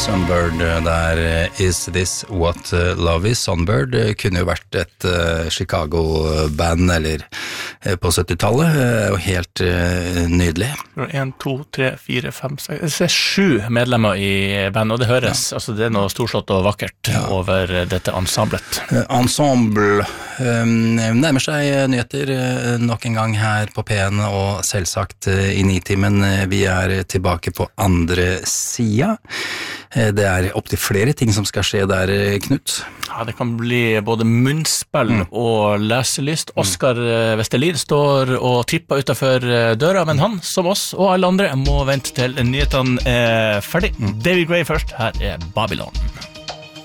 Sunbird der Is This What Love Is? Sunbird kunne jo vært et Chicago-band eller på 70-tallet, og helt nydelig. 1, 2, 3, 4, 5, 6, det 7 medlemmer i band, og det høres, altså det noe storslått og vakkert over dette ensemblet. Ensemble nærmer seg nyheter nok en gang her på P1, og selvsagt i Nitimen. Vi tilbake på andre sida. Det opp til flere ting som skal skje der, Knut. Ja, det kan bli både munnspill og leselyst. Oskar Vestelid står og tripper utenfor døra, men han, som oss og alle andre, må vente til nyhetene ferdig. David Gray først, her Babylon.